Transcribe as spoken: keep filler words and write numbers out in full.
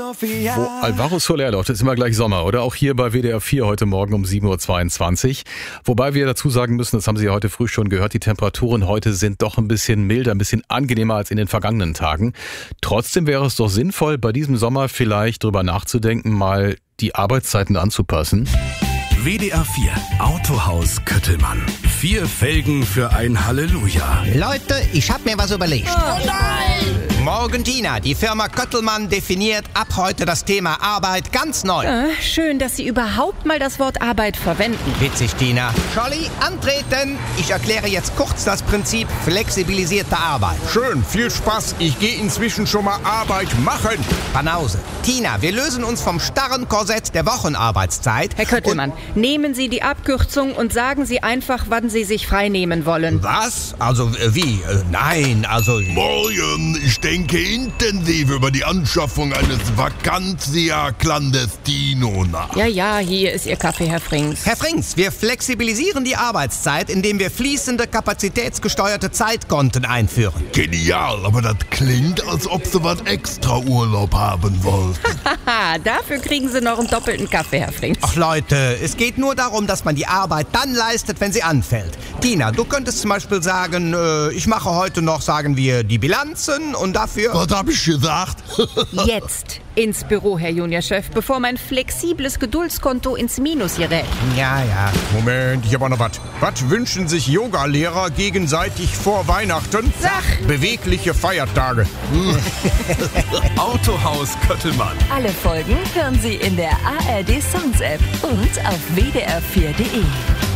Wo Alvaro Soler läuft, ist immer gleich Sommer, oder? Auch hier bei W D R vier heute Morgen um sieben Uhr zweiundzwanzig. Wobei wir dazu sagen müssen, das haben Sie ja heute früh schon gehört, die Temperaturen heute sind doch ein bisschen milder, ein bisschen angenehmer als in den vergangenen Tagen. Trotzdem wäre es doch sinnvoll, bei diesem Sommer vielleicht drüber nachzudenken, mal die Arbeitszeiten anzupassen. W D R vier Autohaus Köttelmann. Vier Felgen für ein Halleluja. Leute, ich hab mir was überlegt. Oh nein! Morgen, Tina. Die Firma Köttelmann definiert ab heute das Thema Arbeit ganz neu. Äh, schön, dass Sie überhaupt mal das Wort Arbeit verwenden. Witzig, Tina. Scholli, antreten. Ich erkläre jetzt kurz das Prinzip flexibilisierte Arbeit. Schön, viel Spaß. Ich gehe inzwischen schon mal Arbeit machen. Banause. Tina, wir lösen uns vom starren Korsett der Wochenarbeitszeit. Herr Köttelmann, nehmen Sie die Abkürzung und sagen Sie einfach, wann Sie sich frei nehmen wollen. Was? Also äh, wie? Äh, nein, also... Morgen, ich denke intensiv über die Anschaffung eines Vacantia Clandestino nach. Ja, ja, hier ist Ihr Kaffee, Herr Frings. Herr Frings, wir flexibilisieren die Arbeitszeit, indem wir fließende, kapazitätsgesteuerte Zeitkonten einführen. Genial, aber das klingt, als ob Sie was extra Urlaub haben wollten. Haha, dafür kriegen Sie noch einen doppelten Kaffee, Herr Frings. Ach Leute, es geht nur darum, dass man die Arbeit dann leistet, wenn sie anfällt. Tina, du könntest zum Beispiel sagen, äh, ich mache heute noch, sagen wir, die Bilanzen und dafür... Was hab ich gesagt? Jetzt ins Büro, Herr Juniorchef, bevor mein flexibles Geduldskonto ins Minus gerät. Ja, ja. Moment, ich habe auch noch was. Was wünschen sich Yogalehrer gegenseitig vor Weihnachten? Sag! Bewegliche Feiertage. Autohaus Köttelmann. Alle Folgen hören Sie in der A R D Songs App und auf w d r vier punkt d e.